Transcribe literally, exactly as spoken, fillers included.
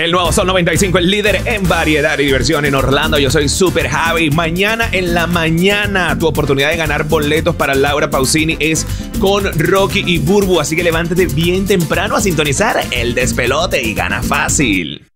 El nuevo Sol noventa y cinco, el líder en variedad y diversión en Orlando. Yo soy Super Javi. Mañana en la mañana, tu oportunidad de ganar boletos para Laura Pausini es con Rocky y Burbu. Así que levántate bien temprano a sintonizar el despelote y gana fácil.